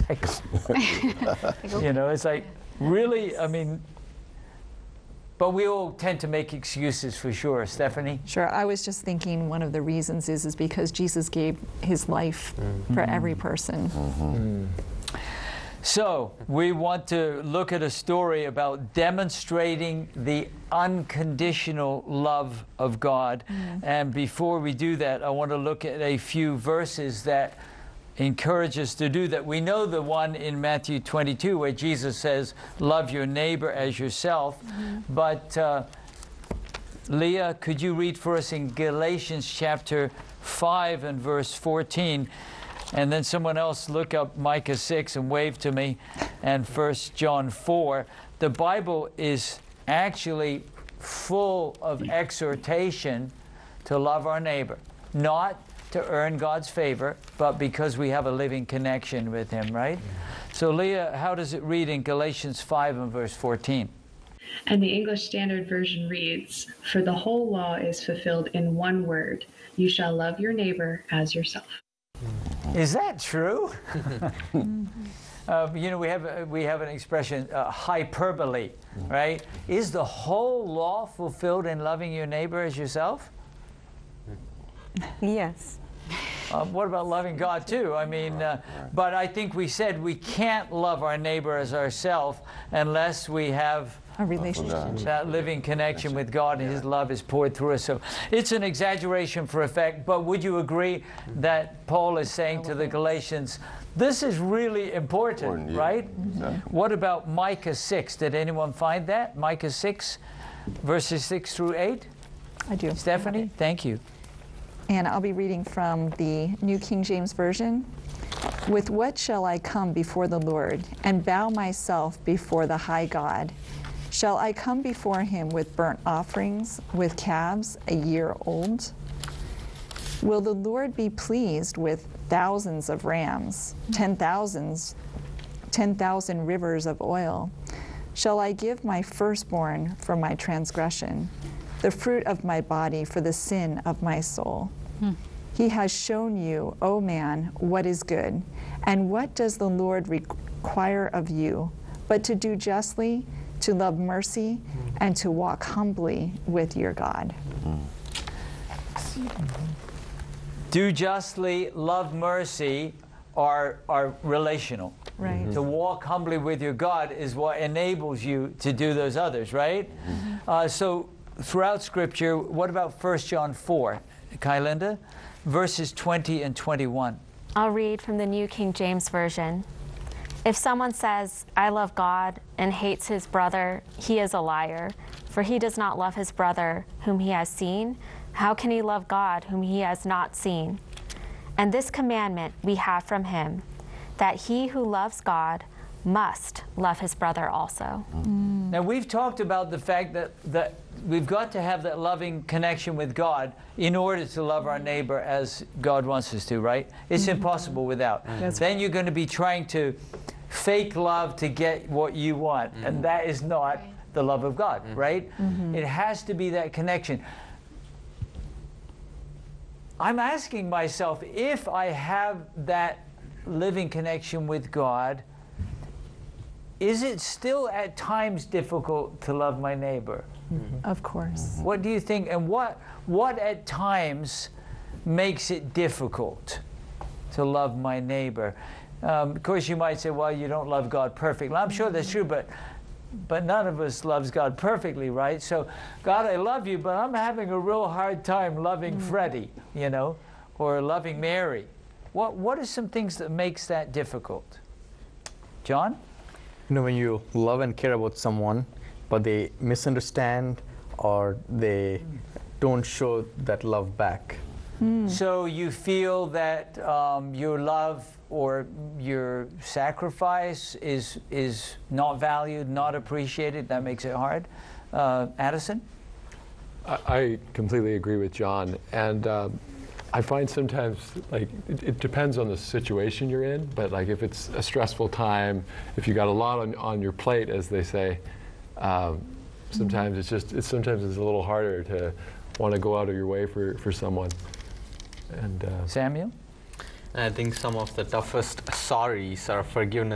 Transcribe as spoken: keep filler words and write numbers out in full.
X. You know, it's like, really, I mean, but we all tend to make excuses for sure. Stephanie? Sure. I was just thinking one of the reasons is, is because Jesus gave his life mm-hmm. for every person. Mm-hmm. Mm. So we want to look at a story about demonstrating the unconditional love of God. Mm. And before we do that, I want to look at a few verses that encourage us to do that. We know the one in Matthew twenty-two where Jesus says, love your neighbor as yourself. Mm-hmm. But uh, Leah, could you read for us in Galatians chapter five and verse fourteen? And then someone else look up Micah six and wave to me, and First John four. The Bible is actually full of exhortation to love our neighbor, not to earn God's favor, but because we have a living connection with him, right? So Leah, how does it read in Galatians five and verse fourteen? And the English Standard Version reads, for the whole law is fulfilled in one word, you shall love your neighbor as yourself. Is that true? uh, you know, we have, uh, we have an expression, uh, hyperbole, right? Is the whole law fulfilled in loving your neighbor as yourself? Yes. Um, what about loving God too? I mean, uh, but I think we said we can't love our neighbor as ourselves unless we have a relationship, that living connection with God, and his love is poured through us. So it's an exaggeration for effect, but would you agree that Paul is saying to the Galatians, this is really important, important yeah. right? Yeah. What about Micah six? Did anyone find that? Micah six, verses six through eight? I do. Stephanie, thank you. And I'll be reading from the New King James Version. With what shall I come before the Lord and bow myself before the high God? Shall I come before him with burnt offerings, with calves a year old? Will the Lord be pleased with thousands of rams, ten thousands, ten thousand rivers of oil? Shall I give my firstborn for my transgression, the fruit of my body for the sin of my soul? Hmm. He has shown you, O man, what is good, and what does the Lord require of you, but to do justly, to love mercy, and to walk humbly with your God. Do justly, love mercy are, are relational. Right. Mm-hmm. To walk humbly with your God is what enables you to do those others, right? Mm-hmm. uh, so throughout Scripture, what about First John four? Kylinda? Verses twenty and twenty-one. I'll read from the New King James Version. If someone says, I love God, and hates his brother, he is a liar. For he does not love his brother, whom he has seen. How can he love God, whom he has not seen? And this commandment we have from him, that he who loves God must love his brother also. Mm. Now, we've talked about the fact that, that we've got to have that loving connection with God in order to love our neighbor as God wants us to, right? It's mm-hmm. impossible without. Mm-hmm. Then you're going to be trying to fake love to get what you want, mm-hmm. and that is not the love of God, mm-hmm. right? Mm-hmm. It has to be that connection. I'm asking myself, if I have that living connection with God, is it still at times difficult to love my neighbor? Mm-hmm. Of course. What do you think, and what, what at times makes it difficult to love my neighbor? Um, of course, you might say, well, you don't love God perfectly. I'm sure that's true, but but none of us loves God perfectly, right? So, God, I love you, but I'm having a real hard time loving mm. Freddie, you know, or loving Mary. What What are some things that makes that difficult? John? You know, when you love and care about someone, but they misunderstand or they don't show that love back. Mm. So you feel that um, your love or your sacrifice is is not valued, not appreciated. That makes it hard. Uh, Addison? I, I completely agree with John. And um, I find sometimes, like, it, it depends on the situation you're in, but like if it's a stressful time, if you got a lot on, on your plate, as they say, um, sometimes mm-hmm. it's just, it's sometimes it's a little harder to want to go out of your way for, for someone. And uh, Samuel? And I think some of the toughest sorries or forgiveness